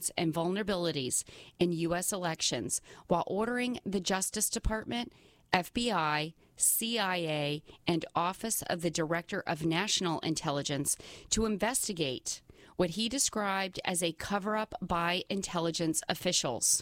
exploits and vulnerabilities in U.S. elections while ordering the Justice Department, FBI, CIA, and Office of the Director of National Intelligence to investigate what he described as a cover-up by intelligence officials.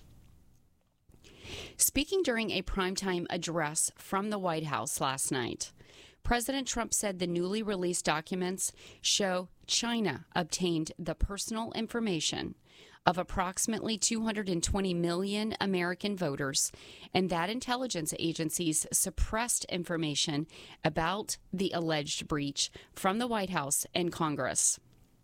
Speaking during a primetime address from the White House last night, President Trump said the newly released documents show China obtained the personal information of approximately 220 million American voters, and that intelligence agencies suppressed information about the alleged breach from the White House and Congress.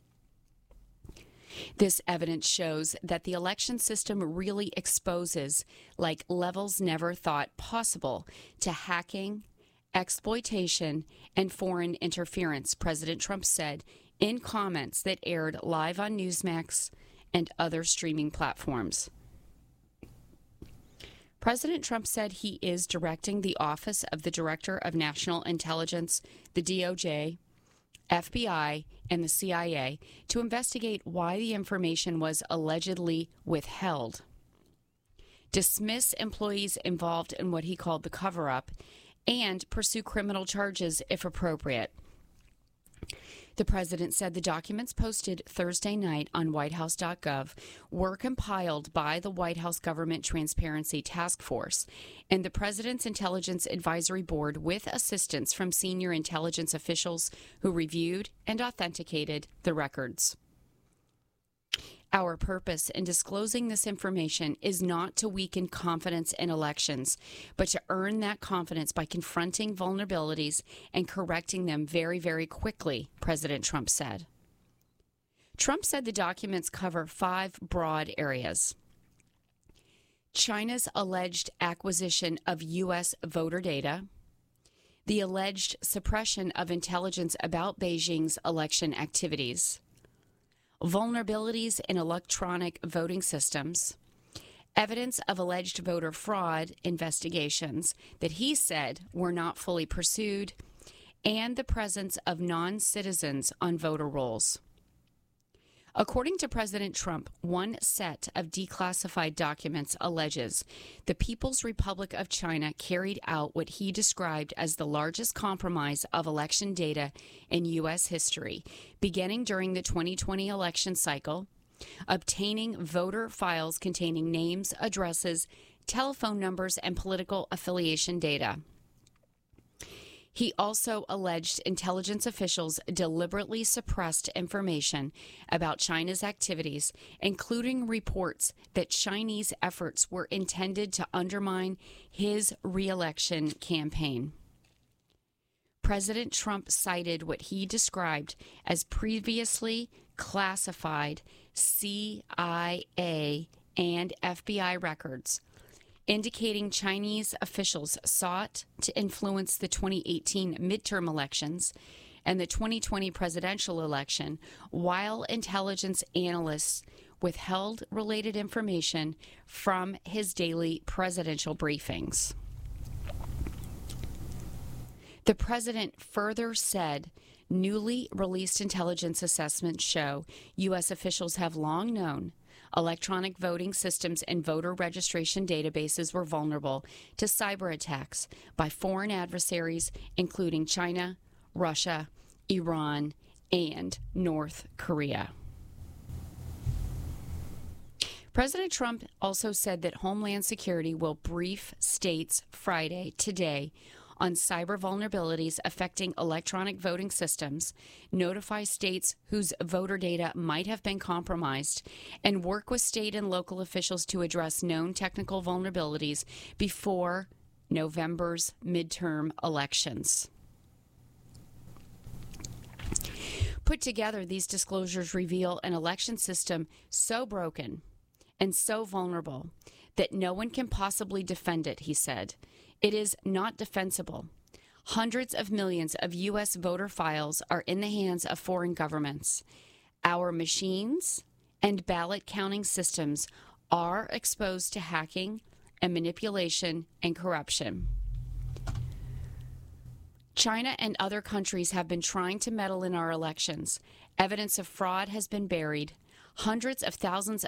This evidence shows that the election system really exposes, like levels never thought possible, to hacking, exploitation, and foreign interference, President Trump said in comments that aired live on Newsmax and other streaming platforms. President Trump said he is directing the Office of the Director of National Intelligence, the DOJ, FBI, and the CIA to investigate why the information was allegedly withheld, dismiss employees involved in what he called the cover-up, and pursue criminal charges if appropriate. The president said the documents posted Thursday night on whitehouse.gov were compiled by the White House Government Transparency Task Force and the President's Intelligence Advisory Board with assistance from senior intelligence officials who reviewed and authenticated the records. Our purpose in disclosing this information is not to weaken confidence in elections, but to earn that confidence by confronting vulnerabilities and correcting them very, very quickly, President Trump said. Trump said the documents cover 5 broad areas: China's alleged acquisition of U.S. voter data, the alleged suppression of intelligence about Beijing's election activities, vulnerabilities in electronic voting systems, evidence of alleged voter fraud investigations that he said were not fully pursued, and the presence of non-citizens on voter rolls. According to President Trump, one set of declassified documents alleges the People's Republic of China carried out what he described as the largest compromise of election data in U.S. history, beginning during the 2020 election cycle, obtaining voter files containing names, addresses, telephone numbers, and political affiliation data. He also alleged intelligence officials deliberately suppressed information about China's activities, including reports that Chinese efforts were intended to undermine his re-election campaign. President Trump cited what he described as previously classified CIA and FBI records, indicating Chinese officials sought to influence the 2018 midterm elections and the 2020 presidential election, while intelligence analysts withheld related information from his daily presidential briefings. The president further said newly released intelligence assessments show U.S. officials have long known electronic voting systems and voter registration databases were vulnerable to cyber attacks by foreign adversaries, including China, Russia, Iran, and North Korea. President Trump also said that Homeland Security will brief states Friday, today, on cyber vulnerabilities affecting electronic voting systems, notify states whose voter data might have been compromised, and work with state and local officials to address known technical vulnerabilities before November's midterm elections. Put together, these disclosures reveal an election system so broken and so vulnerable that no one can possibly defend it, he said. It is not defensible. Hundreds of millions of U.S. voter files are in the hands of foreign governments. Our machines and ballot counting systems are exposed to hacking and manipulation and corruption. China and other countries have been trying to meddle in our elections. Evidence of fraud has been buried. Hundreds of thousands